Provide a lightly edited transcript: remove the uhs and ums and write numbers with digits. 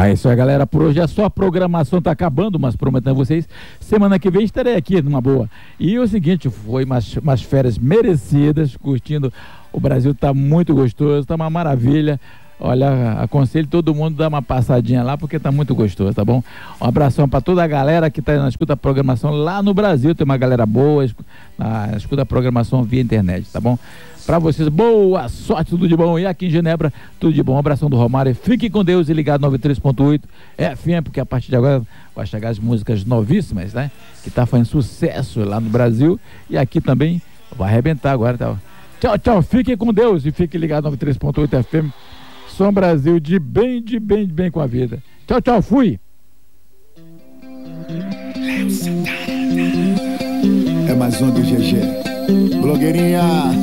Isso aí, galera, por hoje é só, a programação tá acabando, mas prometendo a vocês, semana que vem estarei aqui numa boa. E o seguinte, foi umas férias merecidas, curtindo, o Brasil tá muito gostoso, tá uma maravilha. Olha, aconselho todo mundo a dar uma passadinha lá, porque tá muito gostoso, tá bom? Um abração para toda a galera que tá na escuta a programação lá no Brasil, tem uma galera boa, escuta a programação via internet, tá bom? Para vocês, boa sorte, tudo de bom. E aqui em Genebra, tudo de bom. Um abração do Romário. Fique com Deus e ligado 93.8 FM, porque a partir de agora vai chegar as músicas novíssimas, né? Que tá fazendo sucesso lá no Brasil e aqui também vai arrebentar agora, tá? Tchau, tchau. Fique com Deus e fique ligado 93.8 FM. Som Brasil de bem com a vida. Tchau, tchau. Fui. É mais um do GG. Blogueirinha.